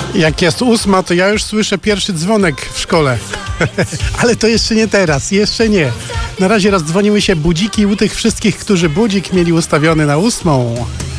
Jak jest 8, to ja już słyszę pierwszy dzwonek w szkole. Ale to jeszcze nie teraz, jeszcze nie. Na razie rozdzwoniły się budziki u tych wszystkich, którzy budzik mieli ustawiony na 8.